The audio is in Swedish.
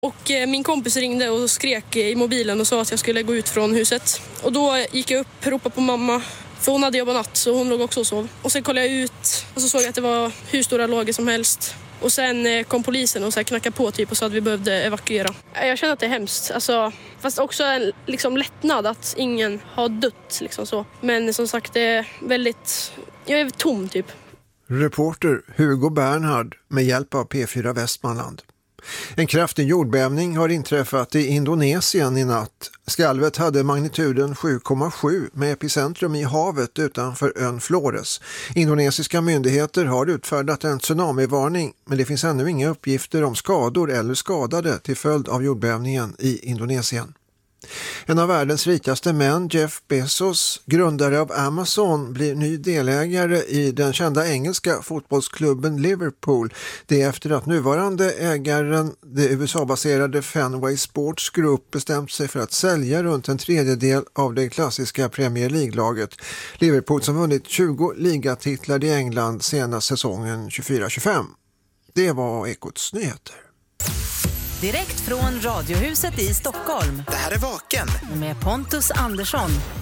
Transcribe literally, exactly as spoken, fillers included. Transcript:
Och eh, min kompis ringde och skrek i mobilen och sa att jag skulle gå ut från huset. Och då gick jag upp och ropade på mamma. För hon hade jobbat natt så hon låg också och sov. Och sen kollade jag ut och så såg jag att det var hur stora lager som helst. Och sen eh, kom polisen och så här knackade på typ och sa att vi behövde evakuera. Jag känner att det är hemskt. Alltså, fast också en liksom, lättnad att ingen har dött. Liksom så. Men som sagt, det är väldigt... Jag är tom typ. Reporter Hugo Bernhard med hjälp av P fyra Västmanland. En kraftig jordbävning har inträffat i Indonesien i natt. Skalvet hade magnituden sju komma sju med epicentrum i havet utanför ön Flores. Indonesiska myndigheter har utfärdat en tsunamivarning, men det finns ännu inga uppgifter om skador eller skadade till följd av jordbävningen i Indonesien. En av världens rikaste män, Jeff Bezos, grundare av Amazon, blir ny delägare i den kända engelska fotbollsklubben Liverpool. Det är efter att nuvarande ägaren, det U S A-baserade Fenway Sports Group, bestämt sig för att sälja runt en tredjedel av det klassiska Premier League-laget. Liverpool som vunnit tjugo ligatitlar i England senaste säsongen tjugofyra tjugofem. Det var Ekots nyheter. Direkt från Radiohuset i Stockholm. Det här är Vaken med Pontus Andersson.